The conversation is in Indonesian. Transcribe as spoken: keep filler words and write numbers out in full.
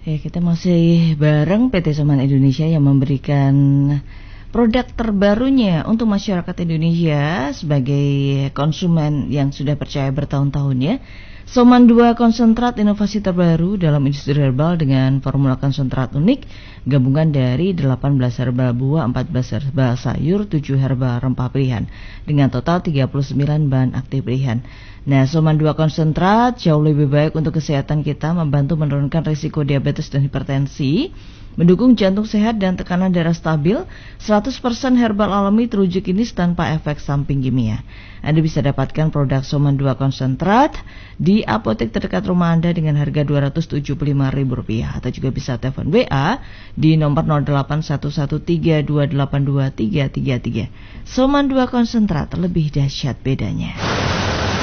Ya, kita masih bareng P T Soman Indonesia yang memberikan produk terbarunya untuk masyarakat Indonesia sebagai konsumen yang sudah percaya bertahun-tahun ya. Soman dua konsentrat inovasi terbaru dalam industri herbal dengan formula konsentrat unik, gabungan dari delapan belas herbal buah, empat belas herbal sayur, tujuh herbal rempah pilihan dengan total tiga puluh sembilan bahan aktif pilihan. Nah, Soman dua konsentrat jauh lebih baik untuk kesehatan kita, membantu menurunkan risiko diabetes dan hipertensi, mendukung jantung sehat dan tekanan darah stabil. Seratus persen herbal alami teruji klinis tanpa efek samping kimia. Anda bisa dapatkan produk Soman dua konsentrat di apotek terdekat rumah Anda dengan harga dua ratus tujuh puluh lima ribu rupiah, atau juga bisa telepon W A di nomor nol delapan satu satu tiga dua delapan dua tiga tiga tiga. Soman dua konsentrat, lebih dahsyat bedanya.